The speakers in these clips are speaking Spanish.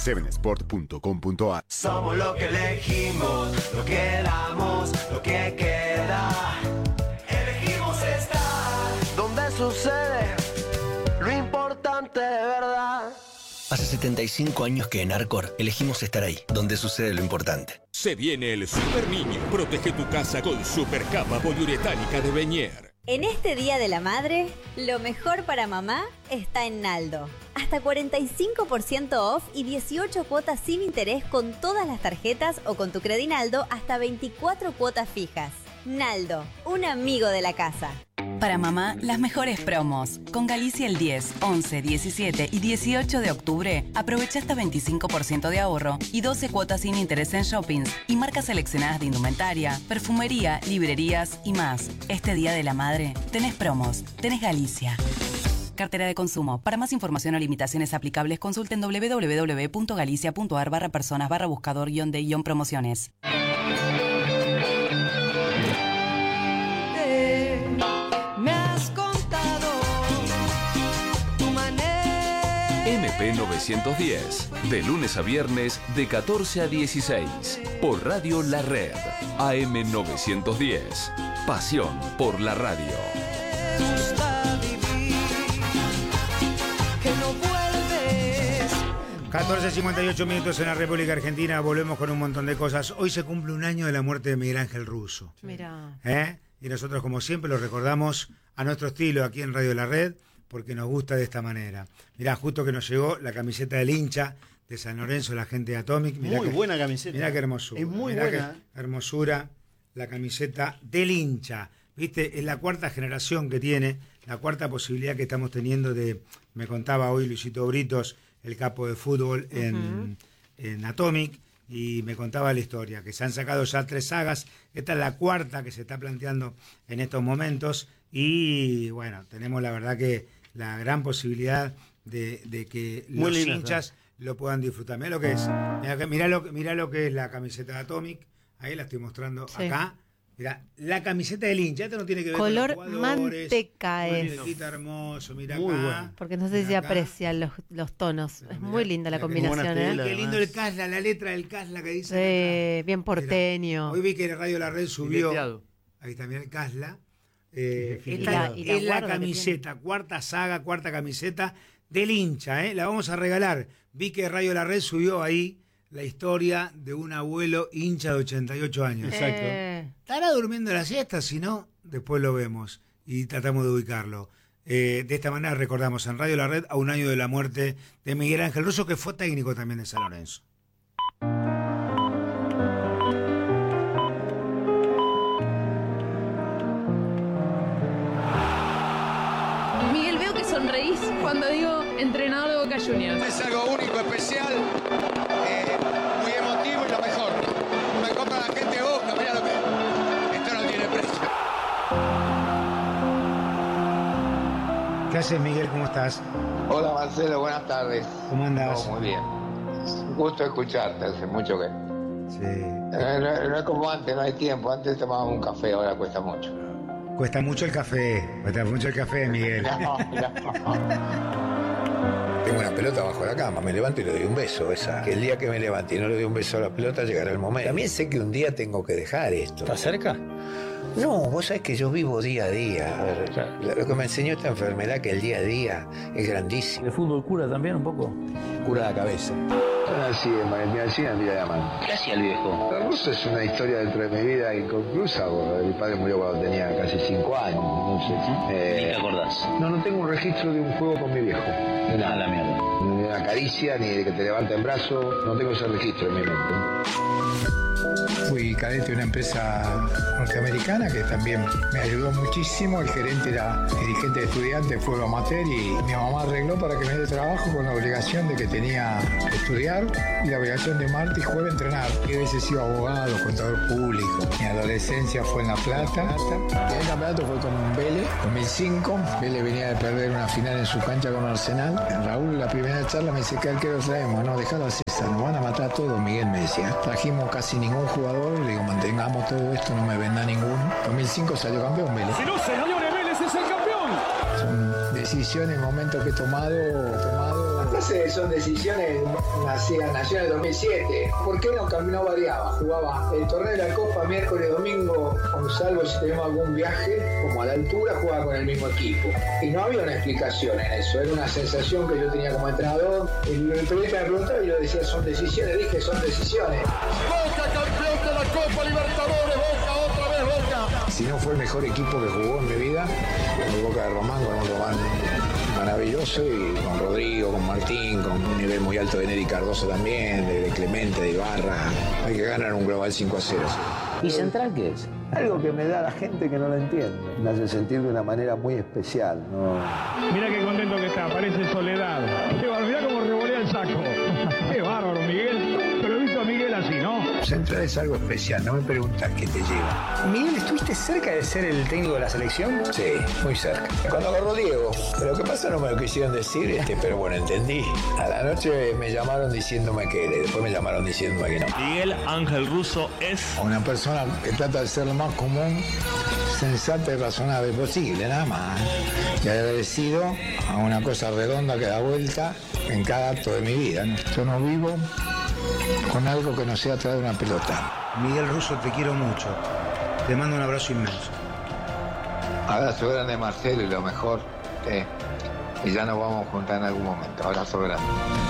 7sport.com.ar. Somos lo que elegimos, lo que damos, lo que queda. Elegimos estar donde sucede lo importante de verdad. Hace 75 años que en Arcor elegimos estar ahí, donde sucede lo importante. Se viene el Super Niño. Protege tu casa con Super Capa poliuretánica de Beñer. En este Día de la Madre, lo mejor para mamá está en Naldo. Hasta 45% off y 18 cuotas sin interés con todas las tarjetas o con tu Credinaldo hasta 24 cuotas fijas. Naldo, un amigo de la casa. Para mamá, las mejores promos. Con Galicia el 10, 11, 17 y 18 de octubre, aprovecha hasta 25% de ahorro y 12 cuotas sin interés en shoppings y marcas seleccionadas de indumentaria, perfumería, librerías y más. Este Día de la Madre, tenés promos, tenés Galicia. Cartera de consumo. Para más información o limitaciones aplicables, consulten www.galicia.ar/personas/buscador-de-promociones. MP 910, de lunes a viernes de 14 a 16, por Radio La Red, AM 910, pasión por la radio. 14:58 minutos en la República Argentina, volvemos con un montón de cosas. Hoy se cumple un año de la muerte de Miguel Ángel Russo. Mirá. Y nosotros, como siempre, lo recordamos a nuestro estilo aquí en Radio La Red, porque nos gusta de esta manera. Mirá, justo que nos llegó la camiseta del hincha de San Lorenzo, la gente de Atomic. Mirá muy buena camiseta. Mirá qué hermosura. Es muy mirá buena. Qué hermosura la camiseta del hincha. Viste, es la cuarta generación que tiene, la cuarta posibilidad que estamos teniendo de, me contaba hoy Luisito Britos, el capo de fútbol en Atomic, y me contaba la historia, que se han sacado ya 3 sagas, esta es la cuarta que se está planteando en estos momentos, y bueno, tenemos la verdad que la gran posibilidad de que muy los linda, hinchas lo puedan disfrutar. Mirá lo que es, mirá lo que es la camiseta de Atomic, ahí la estoy mostrando acá. Mirá, la camiseta del hincha, esto no tiene que ver color con los jugadores. manteca Un es. negrita hermoso, mira muy acá. bueno. Porque no sé si aprecian los tonos. Es muy linda la combinación, ¿eh? Qué lindo el Casla, la letra del Casla que dice. Sí, bien porteño. Hoy vi que Radio La Red subió. Fileteado. Ahí está, mira el Casla. Y Esta la es la guarda que camiseta, cuarta saga, cuarta camiseta del hincha, la vamos a regalar. Vi que Radio La Red subió ahí la historia de un abuelo hincha de 88 años. Exacto. Estará durmiendo la siesta, si no, después lo vemos y tratamos de ubicarlo. De esta manera recordamos en Radio La Red a un año de la muerte de Miguel Ángel Russo, que fue técnico también de San Lorenzo. Miguel, veo que sonreís cuando digo entrenador de Boca Juniors. Es algo único, especial, muy emotivo y lo mejor. Me compra la gente de Boca, mirá lo que... Esto no tiene precio. ¿Qué haces, Miguel? ¿Cómo estás? Hola, Marcelo, buenas tardes. ¿Cómo andás? Muy bien. Un gusto escucharte, hace mucho que... Sí. No es como antes, no hay tiempo. Antes tomábamos un café, ahora cuesta mucho. Cuesta mucho el café, Miguel. No. Tengo una pelota bajo la cama, me levanto y le doy un beso. Que el día que me levante y no le doy un beso a la pelota, llegará el momento. También sé que un día tengo que dejar esto. ¿Estás cerca? No, vos sabés que yo vivo día a día. A ver, lo que me enseñó esta enfermedad, que el día a día es grandísimo. ¿El fútbol cura también un poco? Cura la cabeza. Así es, Valentina Alsina en Villa de Amán. ¿Qué hacía el viejo? El ruso es una historia dentro de mi vida inconclusa. Mi padre murió cuando tenía casi 5 años. Entonces, ¿Ni te acordás? No tengo un registro de un juego con mi viejo. De nada, la mierda. Ni de una caricia, ni de que te levanten brazo. No tengo ese registro en mi mente. Fui cadete de una empresa norteamericana que también me ayudó muchísimo. El gerente era dirigente de estudiantes, fue amateur, y mi mamá arregló para que me dé trabajo con la obligación de que tenía que estudiar y la obligación de martes y jueves entrenar. Y a veces iba abogado, contador público. Mi adolescencia fue en La Plata. El campeonato fue con Vélez, 2005. Vélez venía de perder una final en su cancha con Arsenal. Raúl, la primera charla, me dice: ¿qué arquero traemos? No, déjalo a César, nos van a matar a todos, Miguel me decía. Trajimos casi ningún jugador, le digo, mantengamos todo esto, no me venda ninguno. 2005 salió campeón Vélez. Si no se ganó Vélez, es el campeón. Son decisiones, momentos que he tomado base son decisiones, nació en el 2007. ¿Por qué no variaba? Jugaba el torneo de la Copa miércoles, domingo, salvo si tenemos algún viaje, como a la altura, jugaba con el mismo equipo. Y no había una explicación en eso, era una sensación que yo tenía como entrenador. El periodista me preguntaba y yo decía, son decisiones, dije, son decisiones. Boca campeón de la Copa Libertadores, Boca, otra vez Boca. Si no fue el mejor equipo que jugó en mi vida, el Boca de Román, con un Román maravilloso, y con Rodrigo, con Martín, con un nivel muy alto de Neri Cardoso también, de Clemente, de Ibarra. Hay que ganar un global 5-0. ¿Y Central qué es? Algo que me da la gente que no lo entiende. Me hace sentir de una manera muy especial, ¿no? Mira qué contento que está, parece Soledad. Qué bárbaro, mirá cómo revolea el saco. Qué bárbaro, Miguel. Pero he visto a Miguel así, ¿no? Central es algo especial, no me preguntas qué te lleva. Miguel, ¿estuviste cerca de ser el técnico de la selección? Sí, muy cerca. Cuando agarró Diego. Pero qué pasa, no me lo quisieron decir, pero bueno, entendí. A la noche me llamaron diciéndome que después me llamaron diciéndome que no. Miguel Ángel Russo es Una persona que trata de ser lo más común, sensata y razonable posible, nada más. Y agradecido a una cosa redonda que da vuelta en cada acto de mi vida, ¿no? Yo no vivo con algo que no sea traer una pelota. Miguel Russo, te quiero mucho. Te mando un abrazo inmenso. Abrazo grande, Marcelo, y lo mejor. Y ya nos vamos a juntar en algún momento. Abrazo grande.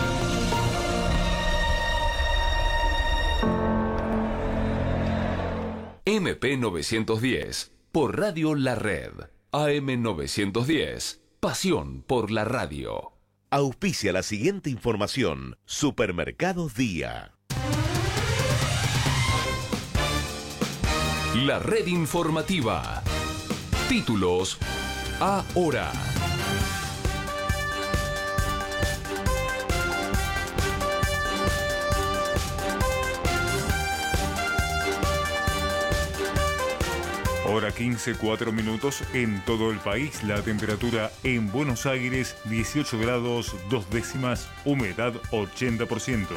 MP910, por Radio La Red. AM910, pasión por la radio. Auspicia la siguiente información. Supermercados Día. La red informativa. Títulos ahora. Hora 15, 4 minutos en todo el país. La temperatura en Buenos Aires, 18 grados, 2 décimas, humedad 80%.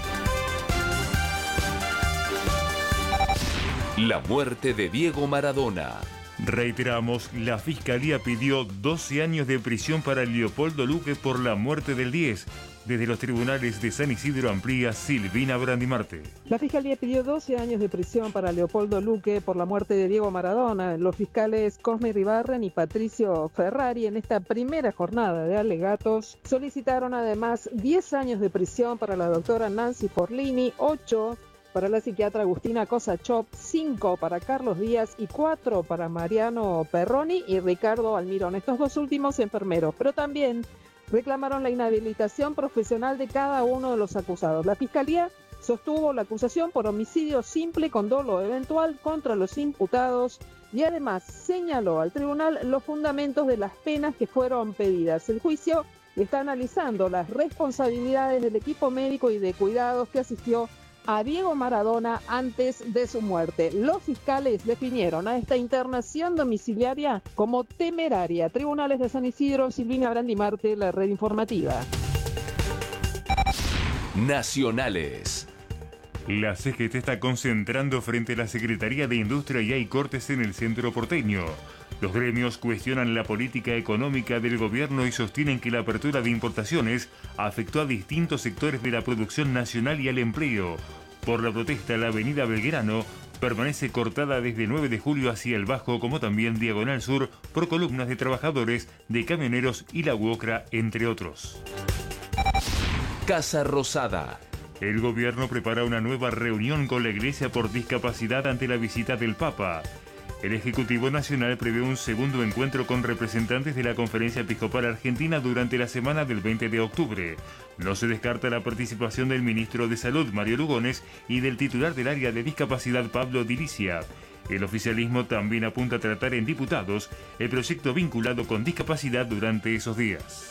La muerte de Diego Maradona. Reiteramos, la Fiscalía pidió 12 años de prisión para Leopoldo Luque por la muerte del 10. Desde los tribunales de San Isidro amplía Silvina Brandimarte. La Fiscalía pidió 12 años de prisión para Leopoldo Luque por la muerte de Diego Maradona. Los fiscales Cosme Iribarren y Patricio Ferrari en esta primera jornada de alegatos solicitaron además 10 años de prisión para la doctora Nancy Forlini, 8 para la psiquiatra Agustina Cosachop, 5 para Carlos Díaz y 4 para Mariano Perroni y Ricardo Almirón. Estos dos últimos enfermeros, pero también reclamaron la inhabilitación profesional de cada uno de los acusados. La Fiscalía sostuvo la acusación por homicidio simple con dolo eventual contra los imputados y además señaló al tribunal los fundamentos de las penas que fueron pedidas. El juicio está analizando las responsabilidades del equipo médico y de cuidados que asistió a Diego Maradona antes de su muerte. Los fiscales definieron a esta internación domiciliaria como temeraria. Tribunales de San Isidro, Silvina Brandimarte, la red informativa. Nacionales. La CGT está concentrando frente a la Secretaría de Industria y hay cortes en el centro porteño. Los gremios cuestionan la política económica del gobierno y sostienen que la apertura de importaciones afectó a distintos sectores de la producción nacional y al empleo. Por la protesta, la avenida Belgrano permanece cortada desde 9 de julio hacia el Bajo, como también Diagonal Sur, por columnas de trabajadores, de camioneros y la UOCRA, entre otros. Casa Rosada. El gobierno prepara una nueva reunión con la Iglesia por discapacidad ante la visita del Papa. El Ejecutivo Nacional prevé un segundo encuentro con representantes de la Conferencia Episcopal Argentina durante la semana del 20 de octubre. No se descarta la participación del ministro de Salud, Mario Lugones, y del titular del área de discapacidad, Pablo Dilicia. El oficialismo también apunta a tratar en diputados el proyecto vinculado con discapacidad durante esos días.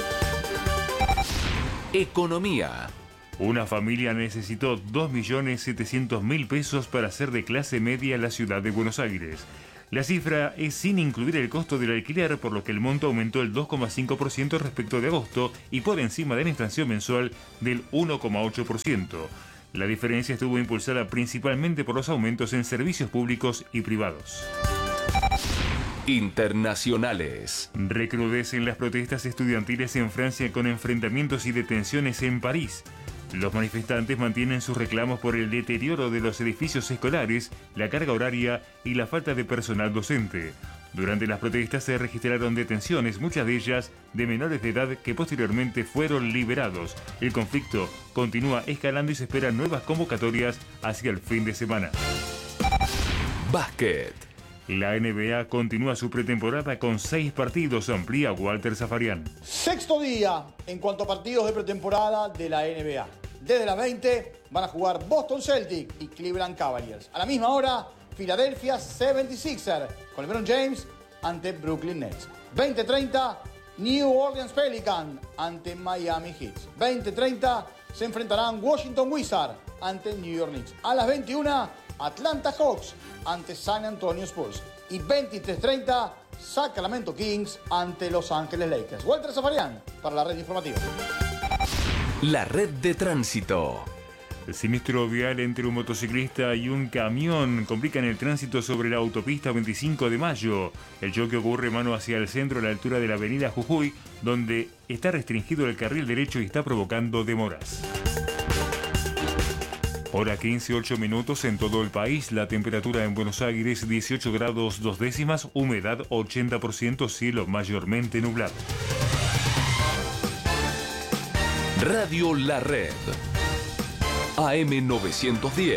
Economía. Una familia necesitó 2.700.000 pesos para ser de clase media en la ciudad de Buenos Aires. La cifra es sin incluir el costo del alquiler, por lo que el monto aumentó el 2,5% respecto de agosto y por encima de la inflación mensual del 1,8%. La diferencia estuvo impulsada principalmente por los aumentos en servicios públicos y privados. Internacionales. Recrudecen las protestas estudiantiles en Francia con enfrentamientos y detenciones en París. Los manifestantes mantienen sus reclamos por el deterioro de los edificios escolares, la carga horaria y la falta de personal docente. Durante las protestas se registraron detenciones, muchas de ellas de menores de edad que posteriormente fueron liberados. El conflicto continúa escalando y se esperan nuevas convocatorias hacia el fin de semana. Básquet. La NBA continúa su pretemporada con 6 partidos, amplía Walter Zafarian. Sexto día en cuanto a partidos de pretemporada de la NBA. Desde las 20 van a jugar Boston Celtics y Cleveland Cavaliers. A la misma hora, Philadelphia 76ers con LeBron James ante Brooklyn Nets. 20:30, New Orleans Pelicans ante Miami Heat. 20:30 se enfrentarán Washington Wizards ante New York Knicks. A las 21, Atlanta Hawks ante San Antonio Spurs. Y 23:30, Sacramento Kings ante Los Ángeles Lakers. Walter Zafarian para la red informativa. La red de tránsito. El siniestro vial entre un motociclista y un camión complican el tránsito sobre la autopista 25 de Mayo. El choque ocurre mano hacia el centro a la altura de la avenida Jujuy, donde está restringido el carril derecho y está provocando demoras. Hora 15, 8 minutos en todo el país. La temperatura en Buenos Aires 18 grados 2 décimas, humedad 80%, cielo mayormente nublado. Radio La Red. AM 910.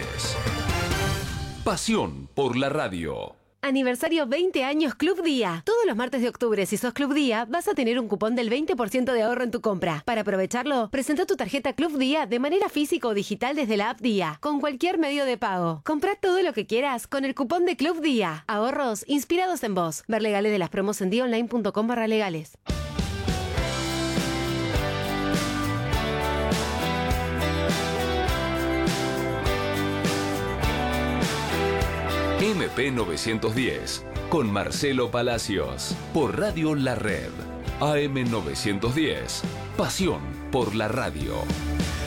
Pasión por la radio. Aniversario 20 años Club Día. Todos los martes de octubre, si sos Club Día, vas a tener un cupón del 20% de ahorro en tu compra. Para aprovecharlo, presenta tu tarjeta Club Día de manera física o digital desde la app Día, con cualquier medio de pago. Comprá todo lo que quieras con el cupón de Club Día. Ahorros inspirados en vos. Ver legales de las promos en diaonline.com/legales. MP 910 con Marcelo Palacios por Radio La Red. AM 910. Pasión por la radio.